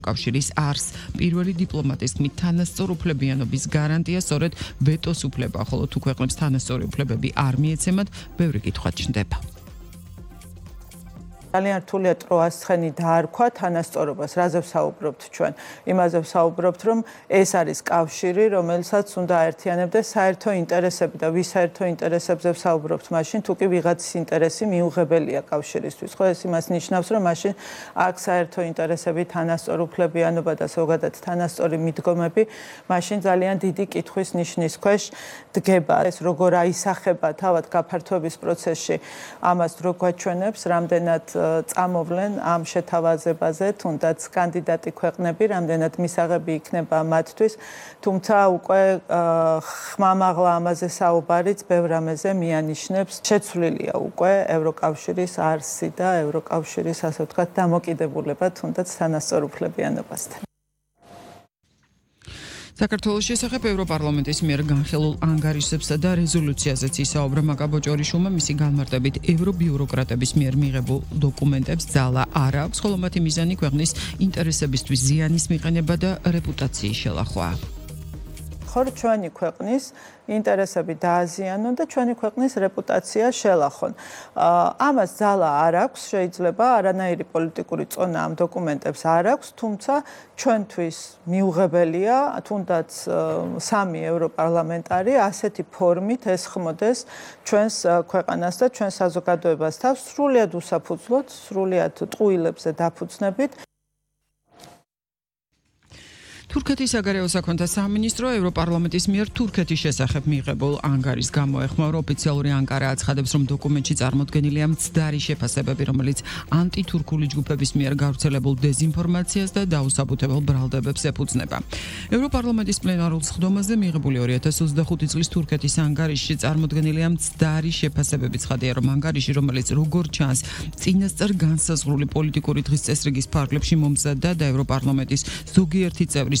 კავშირის არს პირველი დიპლომატის თქმით თანასწორუფლებიანობის გარანტია სწორედ ვეტოს უფლება, ხოლო თუ ქვეყნებს თანასწორი უფლებები არ მიეცემათ, ბევრი კითხვა ჩნდება. ძალიან რთულია ტროასცხენი დაარქვა თანასწორობას, რაზე ვსაუბრობთ ჩვენ? იმაზე ვსაუბრობთ, რომ ეს არის კავშირი, რომელსაც უნდა აერთიანებდეს საერთო ინტერესები და ვის საერთო ინტერესებზე ვსაუბრობთ მაშინ, თუ კი ვიღაცის ინტერესი მიუღებელია კავშირისთვის. ხო, ეს იმას ნიშნავს, რომ მაშინ აქ საერთო ინტერესები, თანასწორუფლებიანობა და ზოგადად თანასწორი მიდგომები მაშინ ძალიან დიდი კითხვის ნიშნის ქვეშ დგება. ეს როგორ აისახება თავად გაფართოების პროცესში, ამას რო გვაჩვენებს, რამდენად წამოვლენ ამ შეთავაზებაზე, თუნდაც კანდიდატი ქვეყნები, რამდენად მისაღები იქნება მათთვის, თუმცა უკვე ხმამაღლა ამაზე საუბარიც ბევრ რამეზე მიანიშნებს. შეცვლილია უკვე ევროკავშირის არსი და ევროკავშირის, ასე ვთქვათ, დამოკიდებულება თუნდაც თანასწორუფლებიანობასთან. საქართველოს შესახებ ევროპარლამენტის მიერ განხილულ ანგარიშებსა და რეზოლუციაზეც ისაუბრა მაკაბოჭორიშვილმა, მისი განმარტებით ევრობიუროკრატების მიერ მიღებულ დოკუმენტებს ძალა არ აქვს, ხოლო მათი მიზანი ქვეყნის ინტერესებისთვის ზიანის მიყენება და რეპუტაციის შელახვა. ხორ ჩვენი ქვეყნის ინტერესები დააზიანონ და ჩვენი ქვეყნის რეპუტაცია შელახონ. ამას ძალა არ აქვს, შეიძლება არანაირი პოლიტიკური წონა ამ დოკუმენტებს არ აქვს, თუმცა ჩვენთვის მიუღებელია, თუნდაც სამი ევროპარლამენტარი ასეთი ფორმით ესხმოდეს ჩვენს ქვეყანას და ჩვენს საზოგადოებას თავს სრულიად უსაფუძვლოდ, სრულიად ტყუილებზე დაფუძნებით. თურქეთის საგარეო საქმეთა სამინისტრო ევროპარლამენტის მიერ თურქეთის შესახებ მიღებულ ანგარიშს გამოეხმაურა. ოფიციალური ანგარა აცხადებს, რომ დოკუმენტში წარმოდგენილია მცდარი შეფასებები, რომელიც ანტითურქული ჯგუფების მიერ გავრცელებულ დეზინფორმაციას და დაუსაბუთებელ ბრალდებებს ეფუძნება. ევროპარლამენტის პლენარულ სხდომაზე მიღებული 2025 წლის თურქეთის ანგარიშში წარმოდგენილია მცდარი შეფასებები. ცხადია, რომ ანგარიში, რომელიც როგორც ჩანს, წინასწარ განსაზღვრული პოლიტიკური დღის წესრიგის ფარგლებში მომზადდა და ევროპარლამენტის ზოგიერთი წევრის